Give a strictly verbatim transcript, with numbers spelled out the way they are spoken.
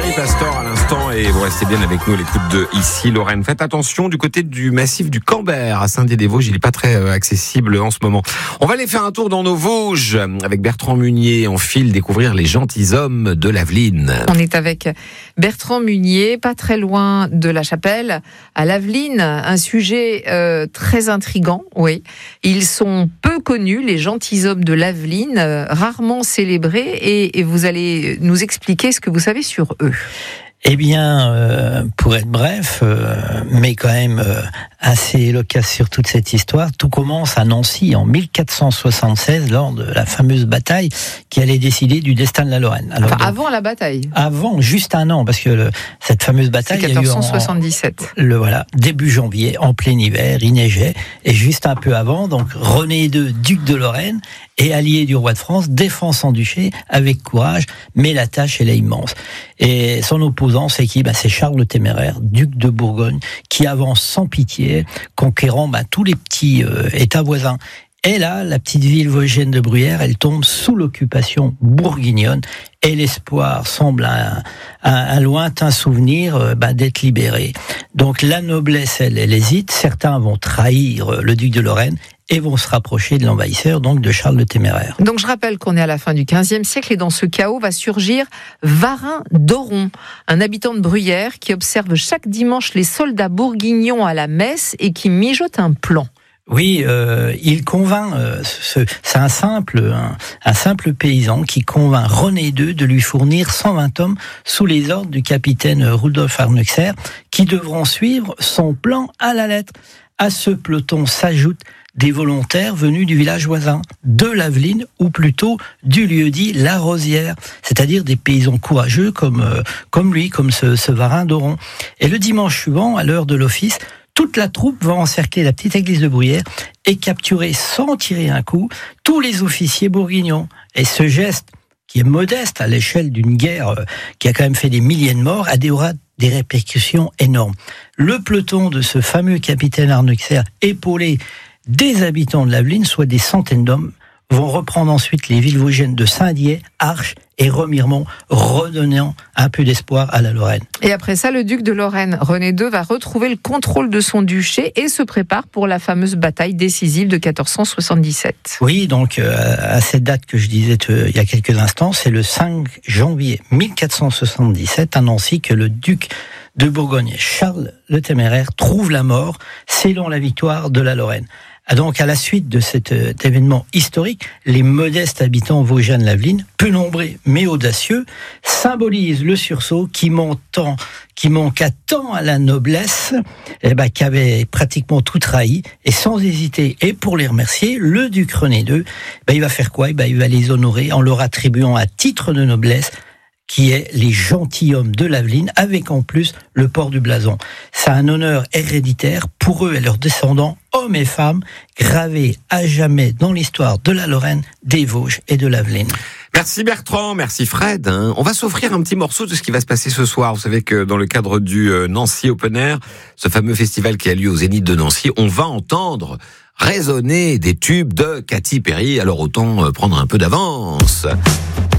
Pastor à l'instant et vous restez bien avec nous à l'écoute de Ici Lorraine. Faites attention du côté du massif du Cambert à Saint-Dié-des-Vosges, il n'est pas très accessible en ce moment. On va aller faire un tour dans nos Vosges avec Bertrand Munier. On file découvrir les gentilshommes de l'Aveline. On est avec Bertrand Munier, pas très loin de la Chapelle, à l'Aveline. Un sujet euh, très intriguant, oui. Ils sont peu connus, les gentilshommes de l'Aveline, euh, rarement célébrés et, et vous allez nous expliquer ce que vous savez sur eux. Eh bien, euh, pour être bref, euh, mais quand même euh, assez loquace sur toute cette histoire, tout commence à Nancy en mille quatre cent soixante-seize lors de la fameuse bataille qui allait décider du destin de la Lorraine. Alors, enfin, donc, avant la bataille. Avant, juste un an, parce que le, cette fameuse bataille, c'est quatorze cent soixante-dix-sept. Il y a eu en, le voilà début janvier, en plein hiver, il neigeait, et juste un peu avant, donc René deux, duc de Lorraine et allié du roi de France, défend son duché avec courage, mais la tâche elle est immense. Et son opposant, c'est qui ? Ben, c'est Charles le Téméraire, duc de Bourgogne, qui avance sans pitié, conquérant ben, tous les petits euh, États voisins. Et là, la petite ville vosgienne de Bruyères, elle tombe sous l'occupation bourguignonne, et l'espoir semble un, un, un lointain souvenir euh, ben, d'être libéré. Donc la noblesse, elle, elle hésite. Certains vont trahir le duc de Lorraine et vont se rapprocher de l'envahisseur, donc de Charles le Téméraire. Donc je rappelle qu'on est à la fin du quinzième siècle et dans ce chaos va surgir Varin d'Oron, un habitant de Bruyères qui observe chaque dimanche les soldats bourguignons à la messe et qui mijote un plan. Oui, euh, il convainc, euh, ce, c'est un simple, un, un simple paysan qui convainc René deux de lui fournir cent vingt hommes sous les ordres du capitaine Rudolf Arnuxer, qui devront suivre son plan à la lettre. À ce peloton s'ajoutent des volontaires venus du village voisin, de l'Aveline, ou plutôt du lieu-dit La Rosière, c'est-à-dire des paysans courageux comme, euh, comme lui, comme ce, ce Varin d'Oron. Et le dimanche suivant, à l'heure de l'office, toute la troupe va encercler la petite église de Bruyères et capturer sans tirer un coup tous les officiers bourguignons. Et ce geste, qui est modeste à l'échelle d'une guerre qui a quand même fait des milliers de morts, a des, aura des répercussions énormes. Le peloton de ce fameux capitaine Arnuxer, épaulé des habitants de l'Aveline, soit des centaines d'hommes, vont reprendre ensuite les villes vosgiennes de Saint-Dié, Arches et Remiremont, redonnant un peu d'espoir à la Lorraine. Et après ça, le duc de Lorraine, René deux, va retrouver le contrôle de son duché et se prépare pour la fameuse bataille décisive de quatorze cent soixante-dix-sept. Oui, donc euh, à cette date que je disais euh, il y a quelques instants, c'est le cinq janvier mille quatre cent soixante-dix-sept à Nancy que le duc de Bourgogne, Charles le Téméraire, trouve la mort, scellant la victoire de la Lorraine. Donc, à la suite de cet euh, événement historique, les modestes habitants vosgiens de l'Aveline, peu nombreux mais audacieux, symbolisent le sursaut qui monte tant, qui manqua tant à la noblesse, eh ben, qui avait pratiquement tout trahi, et sans hésiter, et pour les remercier, le duc René deux, ben, il va faire quoi ? Eh ben, il va les honorer en leur attribuant un titre de noblesse, qui est les gentilshommes de l'Aveline, avec en plus le port du blason. C'est un honneur héréditaire pour eux et leurs descendants, hommes et femmes, gravés à jamais dans l'histoire de la Lorraine, des Vosges et de l'Aveline. Merci Bertrand, merci Fred. On va s'offrir un petit morceau de ce qui va se passer ce soir. Vous savez que dans le cadre du Nancy Open Air, ce fameux festival qui a lieu au Zénith de Nancy, on va entendre résonner des tubes de Katy Perry. Alors autant prendre un peu d'avance.